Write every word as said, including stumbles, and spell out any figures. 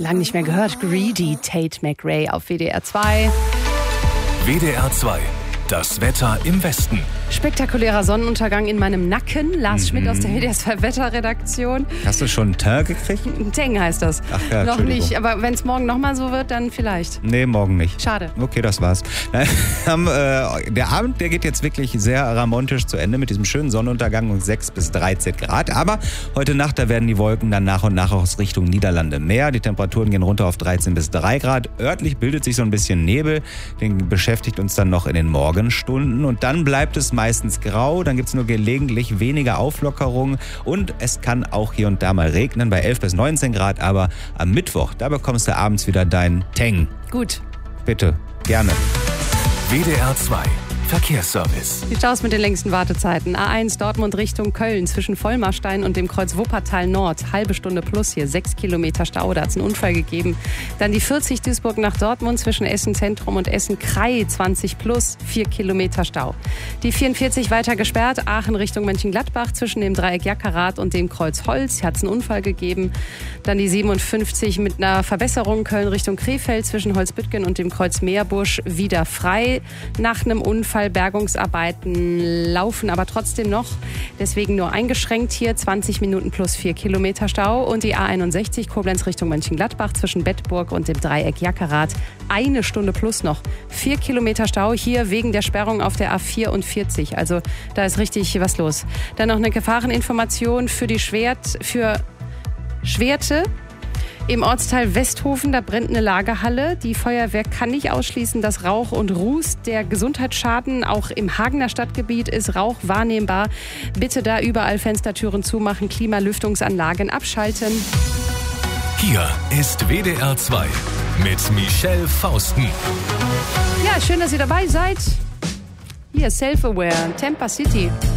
Lang nicht mehr gehört. Greedy, Tate McRae auf W D R zwei. W D R zwei. Das Wetter im Westen. Spektakulärer Sonnenuntergang in meinem Nacken. Lars mhm. Schmidt aus der W D R zwei Wetterredaktion. Hast du schon einen Teint gekriegt? Teng heißt das. Ach ja, noch nicht, aber wenn es morgen nochmal so wird, dann vielleicht. Nee, morgen nicht. Schade. Okay, das war's. Der Abend, der geht jetzt wirklich sehr ramontisch zu Ende mit diesem schönen Sonnenuntergang und sechs bis dreizehn Grad. Aber heute Nacht, da werden die Wolken dann nach und nach aus Richtung Niederlande mehr. Die Temperaturen gehen runter auf dreizehn bis drei Grad. Örtlich bildet sich so ein bisschen Nebel. Den beschäftigt uns dann noch in den Morgenstunden. Und dann bleibt es meistens grau. Dann gibt es nur gelegentlich weniger Auflockerungen. Und es kann auch hier und da mal regnen bei elf bis neunzehn Grad. Aber am Mittwoch, da bekommst du abends wieder dein Teng. Gut. Bitte, gerne. W D R zwei. Verkehrsservice. Die Staus mit den längsten Wartezeiten. A eins Dortmund Richtung Köln zwischen Vollmarstein und dem Kreuz Wuppertal Nord. Halbe Stunde plus hier, sechs Kilometer Stau. Da hat es einen Unfall gegeben. Dann die vierzig Duisburg nach Dortmund zwischen Essen Zentrum und Essen Krei. zwanzig plus, vier Kilometer Stau. Die vierundvierzig weiter gesperrt. Aachen Richtung Mönchengladbach zwischen dem Dreieck Jackerath und dem Kreuz Holz. Hier hat es einen Unfall gegeben. Dann die siebenundfünfzig mit einer Verbesserung Köln Richtung Krefeld zwischen Holzbüttgen und dem Kreuz Meerbusch wieder frei. Nach einem Unfall Bergungsarbeiten laufen aber trotzdem noch. Deswegen nur eingeschränkt hier. zwanzig Minuten plus vier Kilometer Stau. Und die A einundsechzig Koblenz Richtung Mönchengladbach zwischen Bettburg und dem Dreieck Jackerath. Eine Stunde plus noch. vier Kilometer Stau hier wegen der Sperrung auf der A vierundvierzig. Also da ist richtig was los. Dann noch eine Gefahreninformation für die Schwert, für Schwerte. Im Ortsteil Westhofen, da brennt eine Lagerhalle. Die Feuerwehr kann nicht ausschließen, dass Rauch und Ruß der Gesundheitsschaden. Auch im Hagener Stadtgebiet ist Rauch wahrnehmbar. Bitte da überall Fenstertüren zumachen, Klimalüftungsanlagen abschalten. Hier ist W D R zwei mit Michelle Fausten. Ja, schön, dass ihr dabei seid. Hier, Self-Aware, Tampa City.